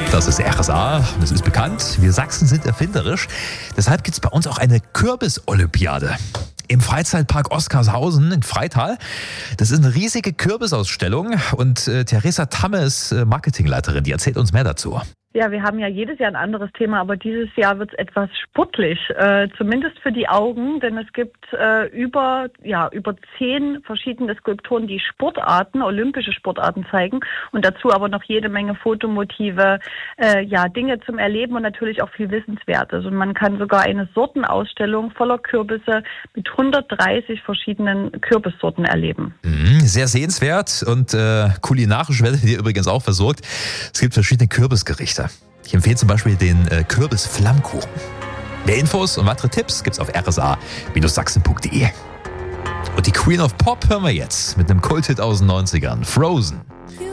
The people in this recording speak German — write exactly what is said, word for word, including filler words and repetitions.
Das ist R S A und es ist bekannt, wir Sachsen sind erfinderisch. Deshalb gibt es bei uns auch eine Kürbis-Olympiade im Freizeitpark Oskarshausen in Freital. Das ist eine riesige Kürbisausstellung und äh, Theresa Tamme ist äh, Marketingleiterin, die erzählt uns mehr dazu. Ja, wir haben ja jedes Jahr ein anderes Thema, aber dieses Jahr wird es etwas sportlich, äh, zumindest für die Augen, denn es gibt äh, über ja über zehn verschiedene Skulpturen, die Sportarten, olympische Sportarten zeigen und dazu aber noch jede Menge Fotomotive, äh, ja Dinge zum Erleben und natürlich auch viel Wissenswertes. Und man kann sogar eine Sortenausstellung voller Kürbisse mit hundertdreißig verschiedenen Kürbissorten erleben. Mhm, sehr sehenswert und äh, kulinarisch werdet ihr übrigens auch versorgt. Es gibt verschiedene Kürbisgerichte. Ich empfehle zum Beispiel den äh, Kürbis-Flammkuchen. Mehr Infos und weitere Tipps gibt's auf r s a Sachsen punkt d e. Und die Queen of Pop hören wir jetzt mit einem Kulthit aus den neunzigern, Frozen.